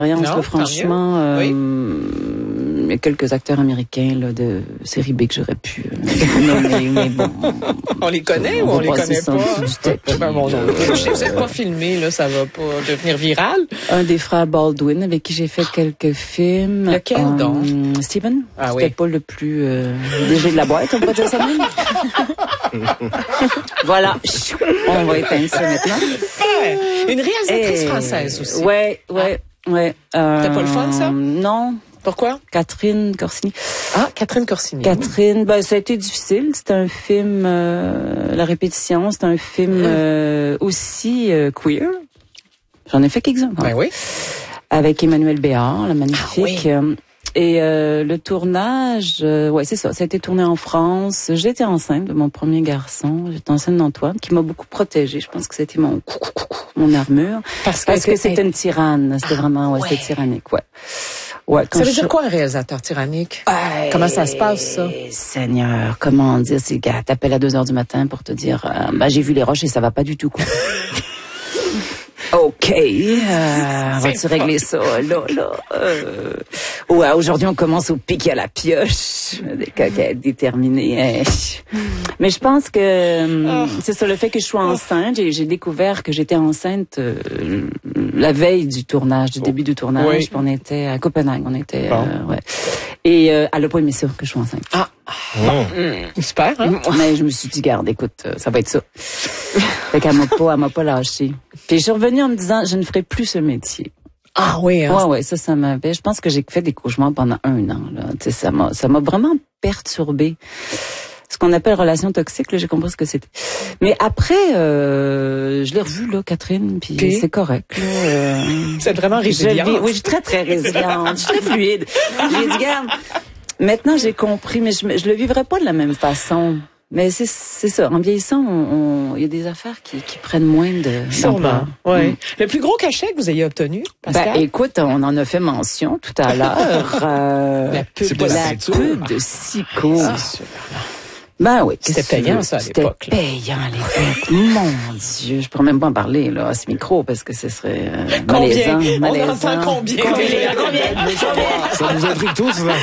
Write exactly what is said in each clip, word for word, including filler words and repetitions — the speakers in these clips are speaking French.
Non, là, franchement, euh, oui. Il y a quelques acteurs américains là, de série B que j'aurais pu euh, nommer, mais bon. On les connaît on ou on les connaît pas? Du tapis, ben bon, euh, je sais, vous n'êtes pas filmé, là, ça va pas devenir viral. Un des frères Baldwin avec qui j'ai fait quelques films. Lequel um, donc? Steven. Ah C'était oui. pas le plus euh, léger de la boîte, on peut dire ça même. Voilà, on va éteindre ça maintenant. Une réalisatrice Et... française aussi. Ouais, ouais, ah. ouais. Euh, C'était pas le fun, ça? Non. Pourquoi? Catherine Corsini. Ah, Catherine Corsini. Catherine, ben ça a été difficile. C'était un film, euh, La répétition, c'est un film euh, aussi euh, queer. J'en ai fait quelques-uns. Ben oui. Avec Emmanuel Béard, la magnifique. Ah oui. Et euh, le tournage, euh, ouais, c'est ça. Ça a été tourné en France. J'étais enceinte de mon premier garçon. J'étais enceinte d'Antoine, qui m'a beaucoup protégée. Je pense que c'était mon mon armure. Parce que, Parce que c'était une tyranne. C'était ah, vraiment, ouais, ouais. C'était tyrannique, ouais. Ouais, ça veut je... dire quoi un réalisateur tyrannique? Hey, comment ça se passe, ça? Seigneur, comment dire? C'est gars, t'appelles à deux heures du matin pour te dire, euh, bah j'ai vu les roches et ça va pas du tout, quoi. OK, euh, vas-tu régler ça, là, là? Euh... Ouais, aujourd'hui, on commence au pic à la pioche. Des coquettes déterminées. Mais je pense que oh. c'est ça, le fait que je sois enceinte. J'ai, j'ai découvert que j'étais enceinte euh, la veille du tournage, du oh. début du tournage. Oui. Puis on était à Copenhague, on était... Bon. Euh, ouais. Et euh, elle a pas aimé ça, que je sois enceinte. Ah, bon. Mmh. Super, hein? Mais je me suis dit, garde, écoute, ça va être ça. Fait qu'elle m'a pas, elle m'a pas lâché. Puis je suis revenue en me disant, je ne ferai plus ce métier. Ah oui, hein? Ouais, ouais, ça, ça m'avait. Je pense que j'ai fait des cauchemars pendant un an, là. Tu sais, ça m'a, ça m'a vraiment perturbée. Ce qu'on appelle relation toxique, là, j'ai compris ce que c'était. Mais après, euh, je l'ai revu, là, Catherine, puis, puis c'est correct, là. Euh, c'est vraiment résiliente. Je, oui, je suis très, très résiliente. Je suis très fluide. J'ai dit, garde, maintenant j'ai compris, mais je, je le vivrai pas de la même façon. Mais c'est c'est ça. En vieillissant, on, on, il y a des affaires qui, qui prennent moins de. Sûrement. Oui. Mmh. Le plus gros cachet que vous ayez obtenu, Pascal? Ben, écoute, on en a fait mention tout à l'heure. euh, la pub de la pub de Sico. Ah. Ben oui. C'était payant, ça, à l'époque. C'était payant à l'époque. Mon Dieu, je pourrais même pas en parler, là, à ce micro, parce que ce serait, euh, combien? malaisant, malaisant. On entend combien? Combien? Combien? Ça nous intrigue tous, ça.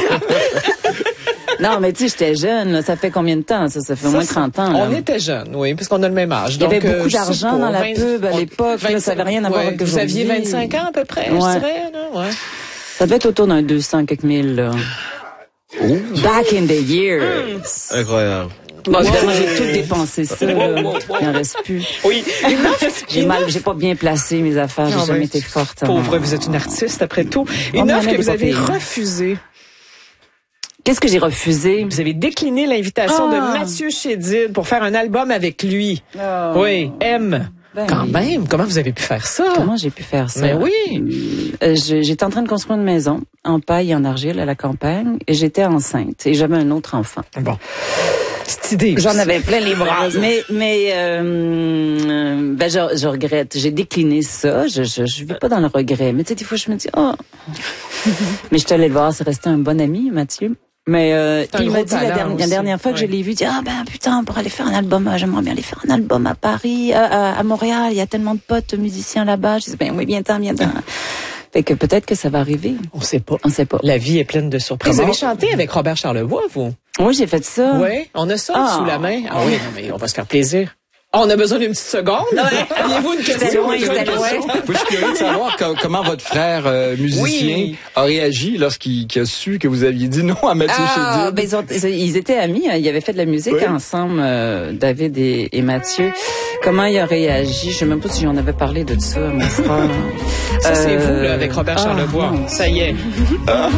Non, mais tu sais, j'étais jeune, là. Ça fait combien de temps, ça? Ça fait au moins trente ans, là. On était jeunes, oui, parce qu'on a le même âge. Il y avait donc, beaucoup euh, d'argent dans la vingt, pub à l'époque, là, ça avait rien à voir avec aujourd'hui. Vous aviez vingt-cinq ans, à peu près, ouais. Je dirais, là, ouais. Ça devait être autour d'un deux cents quelques mille, là. Oh. Back in the years. Incroyable. Bon, évidemment, j'ai tout dépensé ça, là. Il n'en reste plus. Oui. J'ai mal, j'ai pas bien placé mes affaires, j'ai jamais été forte. Pauvre, vous êtes une artiste, après tout. Une offre que vous avez refusée. Qu'est-ce que j'ai refusé? Vous avez décliné l'invitation ah. de Mathieu Chédid pour faire un album avec lui. Oh. Oui, M. Ben Quand oui. même, comment vous avez pu faire ça? Comment j'ai pu faire ça? Mais oui. Euh, j'étais en train de construire une maison en paille et en argile à la campagne et j'étais enceinte et j'avais un autre enfant. Bon. Cette idée. J'en avais plein les bras. mais mais euh, ben je, je regrette. J'ai décliné ça. Je je je vis pas dans le regret. Mais tu sais des fois je me dis oh. Mais je suis allée le voir. C'est resté un bon ami, Mathieu. Mais euh, il m'a dit la dernière, la dernière fois que ouais. je l'ai vu, dit ah ben putain, on pourrait aller faire un album. J'aimerais bien aller faire un album à Paris, à, à, à Montréal. Il y a tellement de potes musiciens là-bas. Je dis ben oui, viens-t'en, viens-t'en. Fait que peut-être que ça va arriver. On sait pas. On sait pas. La vie est pleine de surprises. Comment? Vous avez chanté avec Robert Charlevoix, vous? Oui, j'ai fait ça. Oui, on a ça ah. sous la main. Ah oui, non, mais on va se faire plaisir. Oh, on a besoin d'une petite seconde. Aviez-vous une question? Loin, loin. Je suis curieux de savoir comment votre frère euh, musicien oui. a réagi lorsqu'il a su que vous aviez dit non à Mathieu ah, Chédid. Ben ils, ont, ils étaient amis. Ils avaient fait de la musique oui. ensemble, euh, David et, et Mathieu. Comment il a réagi? Je sais même pas si j'en avais parlé de ça, mon frère. Ça, euh, c'est vous, là, avec Robert Charlevoix. Ah, ça y est. Ah.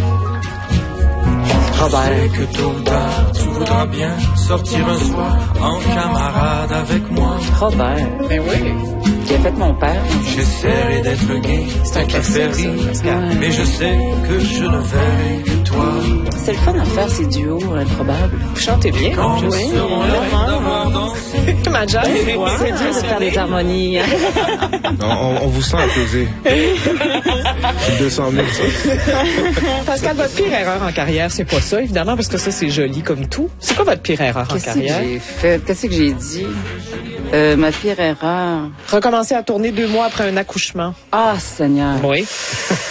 Robert. Je sais que tôt ou tard, tu voudras bien sortir un soir en camarade avec moi. Robert. Ben oui. Qui a fait mon père. J'essaierai d'être gay. C'est un classique, ça. Mais je sais que je ne verrai que toi. C'est le fun à faire, ces duos improbables. Vous chantez bien. Quand oui. Oui. Devoir danser. Major, c'est dur de faire des harmonies. on, on, on vous sent applaudir. C'est deux cent mille, ça. Pascal, votre pire erreur en carrière, c'est pas ça, évidemment, parce que ça, c'est joli comme tout. C'est quoi votre pire erreur en Qu'est-ce carrière? Que j'ai fait? Qu'est-ce que j'ai dit? Euh, ma pire erreur. Recommencer à tourner deux mois après un accouchement. Ah, Seigneur. Oui.